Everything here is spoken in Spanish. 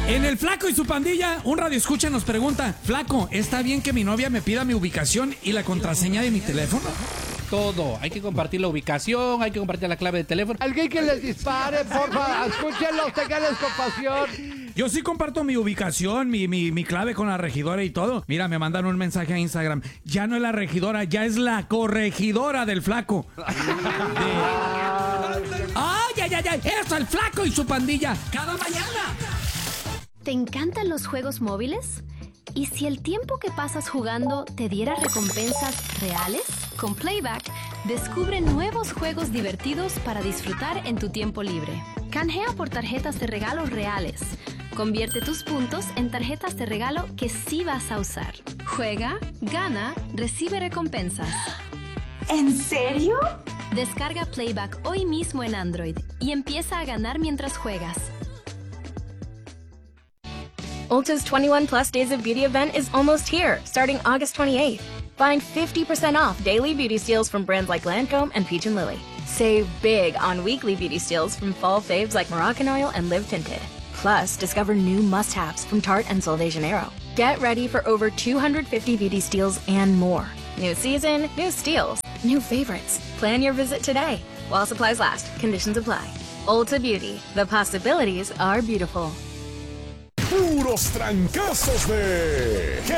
En el Flaco y su pandilla, un radioescucha nos pregunta: Flaco, ¿está bien que mi novia me pida mi ubicación y la contraseña de mi teléfono? Todo, hay que compartir la ubicación, hay que compartir la clave de teléfono. Alguien que les dispare, porfa, escúchenlos, tenganles compasión. Yo sí comparto mi ubicación, mi clave con la regidora y todo. Mira, me mandan un mensaje a Instagram. Ya no es la regidora, ya es la corregidora del Flaco. ¡Ay! ¡Eso, el Flaco y su pandilla! ¡Cada mañana! ¿Te encantan los juegos móviles? ¿Y si el tiempo que pasas jugando te diera recompensas reales? Con Playback, descubre nuevos juegos divertidos para disfrutar en tu tiempo libre. Canjea por tarjetas de regalo reales. Convierte tus puntos en tarjetas de regalo que sí vas a usar. Juega, gana, recibe recompensas. ¿En serio? Descarga Playback hoy mismo en Android y empieza a ganar mientras juegas. Ulta's 21 Plus Days of Beauty event is almost here, starting August 28th. Find 50% off daily beauty steals from brands like Lancome and Peach & Lily. Save big on weekly beauty steals from fall faves like Moroccan Oil and Live Tinted. Plus, discover new must-haves from Tarte and Sol de Janeiro. Get ready for over 250 beauty steals and more. New season, new steals, new favorites. Plan your visit today. While supplies last, conditions apply. Ulta Beauty, the possibilities are beautiful. Puros trancazos de